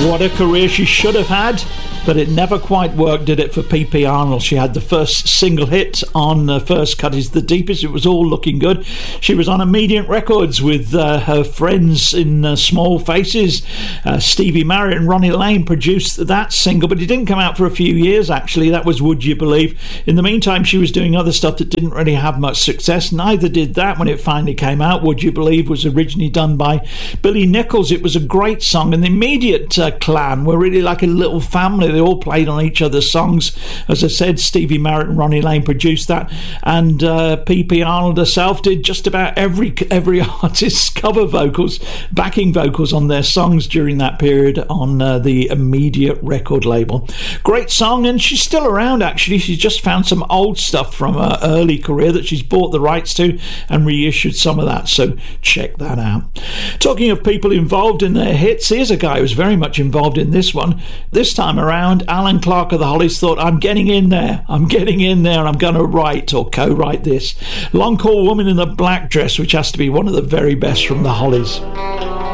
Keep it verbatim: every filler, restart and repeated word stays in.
What a career she should have had, but it never quite worked, did it, for P P Arnold? She had the first single hit on uh, First Cut Is the Deepest. It was all looking good. She was on Immediate Records with uh, her friends in uh, Small Faces. Uh, Stevie Marriott and Ronnie Lane produced that single, but it didn't come out for a few years, actually. That was Would You Believe. In the meantime, she was doing other stuff that didn't really have much success. Neither did that when it finally came out. Would You Believe was originally done by Billy Nichols. It was a great song, and the Immediate uh, clan were really like a little family. They all played on each other's songs. As I said, Stevie Marriott and Ronnie Lane produced that, and uh, P P Arnold herself did just about every every artist's cover vocals, backing vocals on their songs during that period on uh, the Immediate record label. Great song, and she's still around, actually. She's just found some old stuff from her early career that she's bought the rights to and reissued some of that, so check that out. Talking of people involved in their hits, here's a guy who's very much involved in this one. This time around, Alan Clark of the Hollies thought, I'm getting in there, I'm getting in there, and I'm going to write or co-write this. Long Cool Woman in the Black Dress, which has to be one of the very best from the Hollies.